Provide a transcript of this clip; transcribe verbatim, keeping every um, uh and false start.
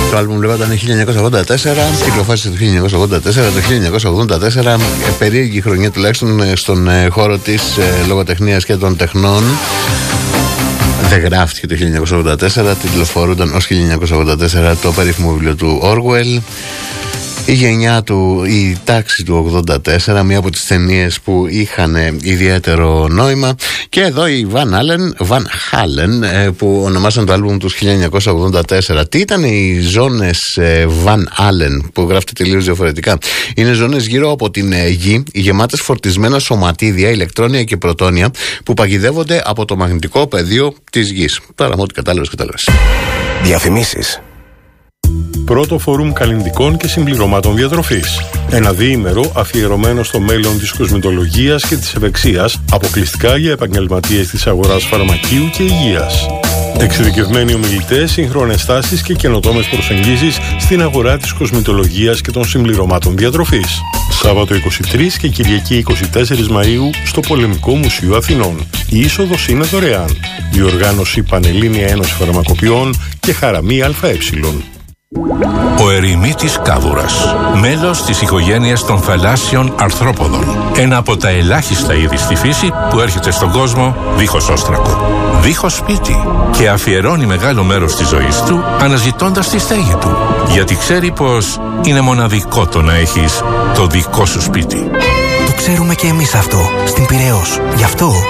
Το άλμπουμ λεγόταν χίλια εννιακόσια ογδόντα τέσσερα, κυκλοφόρησε το χίλια εννιακόσια ογδόντα τέσσερα. Το χίλια εννιακόσια ογδόντα τέσσερα, περίεργη χρονιά τουλάχιστον στον χώρο της λογοτεχνίας και των τεχνών. Δεν γράφτηκε το χίλια εννιακόσια ογδόντα τέσσερα, τιτλοφορούνταν ως χίλια εννιακόσια ογδόντα τέσσερα το περίφημο βιβλίο του Orwell. Η γενιά του, η τάξη του ογδόντα τέσσερα, μία από τις ταινίες που είχαν ιδιαίτερο νόημα. Και εδώ η Van Halen, Van Halen που ονομάσαν το άλμπουμ τους χίλια εννιακόσια ογδόντα τέσσερα. Τι ήταν οι ζώνες Van Halen, που γράφεται τελείως διαφορετικά? Είναι ζώνες γύρω από την γη, γεμάτες φορτισμένα σωματίδια, ηλεκτρόνια και πρωτόνια, που παγιδεύονται από το μαγνητικό πεδίο της γης. Τώρα μου ό,τι κατάλαβες, κατάλαβες. Διαφημίσεις. Πρώτο φόρουμ καλλυντικών και συμπληρωμάτων διατροφής. Ένα διήμερο αφιερωμένο στο μέλλον της κοσμητολογίας και της ευεξίας, αποκλειστικά για επαγγελματίες της αγοράς φαρμακείου και υγείας. Εξειδικευμένοι ομιλητές, σύγχρονες τάσεις και καινοτόμες προσεγγίσεις στην αγορά της κοσμητολογίας και των συμπληρωμάτων διατροφής. Σάββατο είκοσι τρεις και Κυριακή είκοσι τέσσερις Μαΐου στο Πολεμικό Μουσείο Αθηνών. Η είσοδος είναι δωρεάν. Διοργάνωση Πανελλήνια Ένωση Φαρμακοποιών και Χαραμή ΑΕ. Ο ερημίτης κάβουρας, μέλος της οικογένειας των θαλάσσιων αρθρόποδων. Ένα από τα ελάχιστα είδη στη φύση που έρχεται στον κόσμο δίχως όστρακο, δίχως σπίτι, και αφιερώνει μεγάλο μέρος της ζωής του αναζητώντας τη στέγη του. Γιατί ξέρει πως είναι μοναδικό το να έχεις το δικό σου σπίτι. Το ξέρουμε και εμείς αυτό, στην Πειραιώς. Γι' αυτό